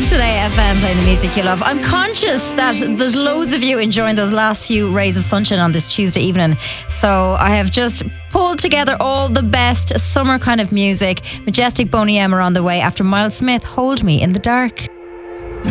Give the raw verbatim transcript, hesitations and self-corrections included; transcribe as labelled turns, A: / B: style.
A: Today F M, playing the music you love. I'm conscious that there's loads of you enjoying those last few rays of sunshine on this Tuesday evening. So I have just pulled together all the best summer kind of music. Majestic Boney M are on the way after Miles Smith, Hold Me in the Dark.